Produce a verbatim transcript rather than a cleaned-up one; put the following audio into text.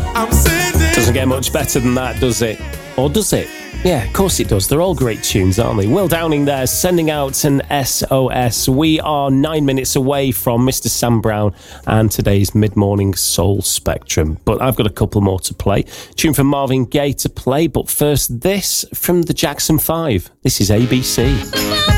Doesn't get much better than that, does it? Or does it? Yeah, of course it does. They're all great tunes, aren't they? Will Downing there, sending out an S O S. We are nine minutes away from Mister Sam Brown and today's mid-morning Soul Spectrum. But I've got a couple more to play. Tune from Marvin Gaye to play, but first this from the Jackson five. This is A B C.